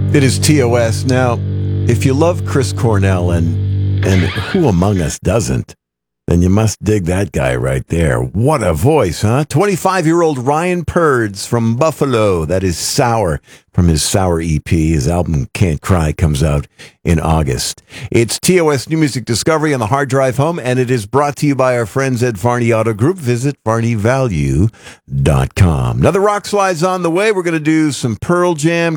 It is TOS. Now, if you love Chris Cornell, and who among us doesn't, then you must dig that guy right there. What a voice, huh? 25-year-old Ryan Purds from Buffalo. That is Sour from his Sour EP. His album Can't Cry comes out in August. It's TOS New Music Discovery on the hard drive home, and it is brought to you by our friends at Varney Auto Group. Visit varneyvalue.com. Another Rock Slide's on the way. We're going to do some Pearl Jam.